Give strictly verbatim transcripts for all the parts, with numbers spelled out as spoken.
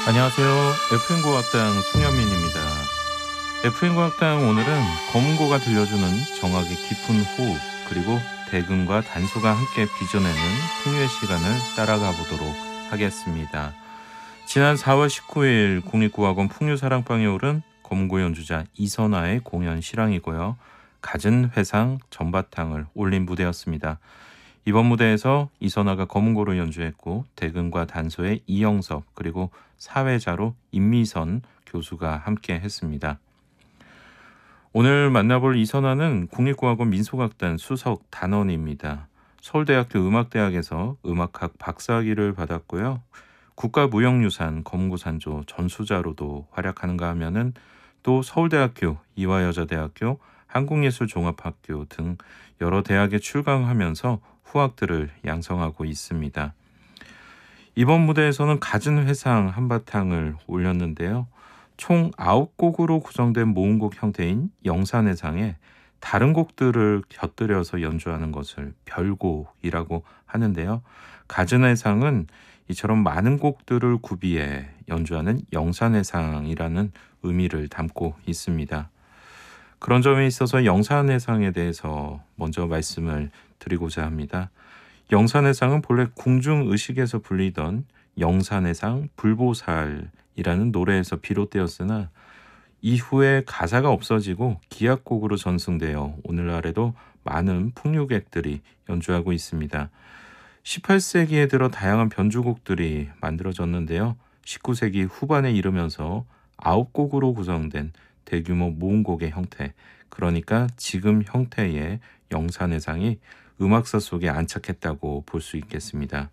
안녕하세요. 에프엠 국악당 송현민입니다. 에프엠 국악당 오늘은 검은고가 들려주는 정악의 깊은 호흡, 그리고 대금과 단소가 함께 빚어내는 풍요의 시간을 따라가 보도록 하겠습니다. 지난 사월 십구일 국립국악원 풍류사랑방에 오른 검은고 연주자 이선아의 공연 실황이고요. 갖은 회상 전바탕을 올린 무대였습니다. 이번 무대에서 이선아가 검은고로 연주했고, 대금과 단소의 이영섭, 그리고 사회자로 임미선 교수가 함께 했습니다. 오늘 만나볼 이선아는 국립국악원 민속악단 수석 단원입니다. 서울대학교 음악대학에서 음악학 박사학위를 받았고요. 국가무형유산 검은고산조 전수자로도 활약하는가 하면은 또 서울대학교, 이화여자대학교, 한국예술종합학교 등 여러 대학에 출강하면서 후학들을 양성하고 있습니다. 이번 무대에서는 갖은 회상 한바탕을 올렸는데요. 총 아홉 곡으로 구성된 모음곡 형태인 영산회상에 다른 곡들을 곁들여서 연주하는 것을 별곡이라고 하는데요. 갖은 회상은 이처럼 많은 곡들을 구비해 연주하는 영산회상이라는 의미를 담고 있습니다. 그런 점에 있어서 영산회상에 대해서 먼저 말씀을 드리고자 합니다. 영산회상은 본래 궁중의식에서 불리던 영산회상 불보살이라는 노래에서 비롯되었으나 이후에 가사가 없어지고 기악곡으로 전승되어 오늘날에도 많은 풍류객들이 연주하고 있습니다. 십팔 세기에 들어 다양한 변주곡들이 만들어졌는데요. 십구 세기 후반에 이르면서 아홉 곡으로 구성된 대규모 모음곡의 형태, 그러니까 지금 형태의 영산회상이 음악사 속에 안착했다고 볼 수 있겠습니다.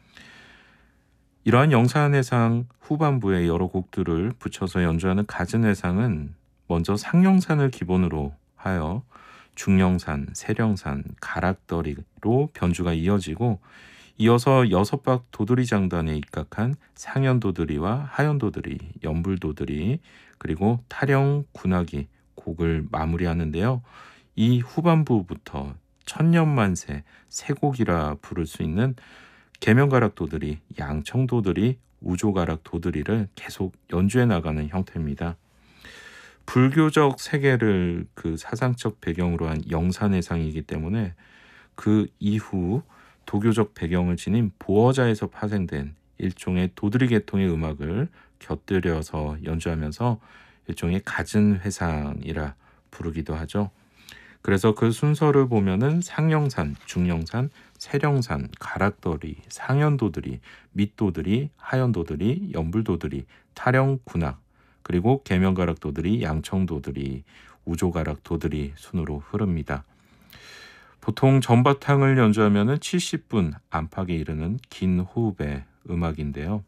이러한 영산회상 후반부에 여러 곡들을 붙여서 연주하는 갖은 회상은 먼저 상영산을 기본으로 하여 중영산, 세령산, 가락더리로 변주가 이어지고, 이어서 여섯 박 도드리 장단에 입각한 상현도드리와 하현도드리, 연불도드리, 그리고 타령, 군악이 곡을 마무리하는데요. 이 후반부부터 천년만세, 세곡이라 부를 수 있는 계명가락도드리, 양청도드리, 우조가락도드리를 계속 연주해 나가는 형태입니다. 불교적 세계를 그 사상적 배경으로 한 영산회상이기 때문에 그 이후 도교적 배경을 지닌 보어자에서 파생된 일종의 도드리 계통의 음악을 곁들여서 연주하면서 일종의 갖은 회상이라 부르기도 하죠. 그래서 그 순서를 보면은 상영산, 중영산, 세령산, 가락더리, 상현도드리, 밑도드리, 하현도드리, 연불도드리, 타령, 군악, 그리고 계명가락도드리, 양청도드리, 우조가락도드리 순으로 흐릅니다. 보통 전바탕을 연주하면은 칠십 분 안팎에 이르는 긴 호흡의 음악인데요.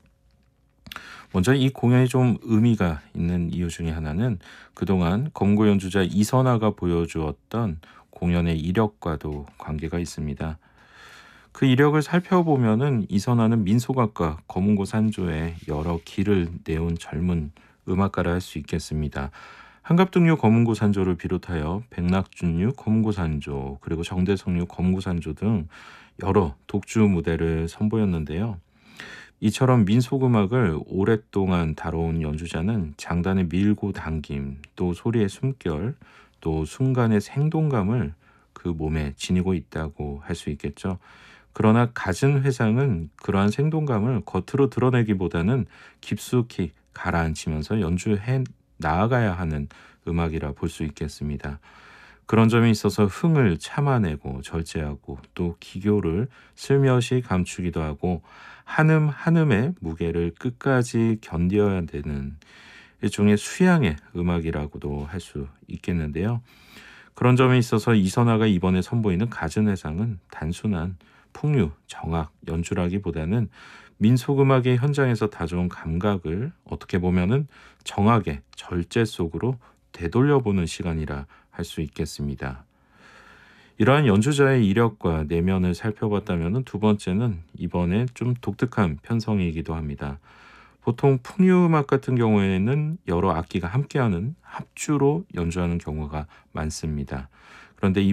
먼저 이 공연이 좀 의미가 있는 이유 중에 하나는 그동안 검은고 연주자 이선아가 보여주었던 공연의 이력과도 관계가 있습니다. 그 이력을 살펴보면은 이선아는 민속악과 검은고 산조에 여러 길을 내온 젊은 음악가라 할 수 있겠습니다. 한갑등류 검은고 산조를 비롯하여 백낙준류 검은고 산조, 그리고 정대성류 검은고 산조 등 여러 독주 무대를 선보였는데요. 이처럼 민속음악을 오랫동안 다뤄온 연주자는 장단의 밀고 당김, 또 소리의 숨결, 또 순간의 생동감을 그 몸에 지니고 있다고 할 수 있겠죠. 그러나 갖은 회상은 그러한 생동감을 겉으로 드러내기보다는 깊숙이 가라앉히면서 연주해 나아가야 하는 음악이라 볼 수 있겠습니다. 그런 점에 있어서 흥을 참아내고 절제하고 또 기교를 슬며시 감추기도 하고 한음 한음의 무게를 끝까지 견뎌야 되는 일종의 수양의 음악이라고도 할 수 있겠는데요. 그런 점에 있어서 이선아가 이번에 선보이는 갖은 회상은 단순한 풍류, 정악, 연주라기보다는 민속음악의 현장에서 다져온 감각을 어떻게 보면은 정악의 절제 속으로 되돌려보는 시간이라 할 수 있겠습니다. 이러한 연주자의 이력과 내면을 살펴봤다면 두 번째는 이번에 좀 독특한 편성이기도 합니다. 보통 풍류음악 같은 경우에는 여러 악기가 함께하는 합주로 연주하는 경우가 많습니다. 그런데 이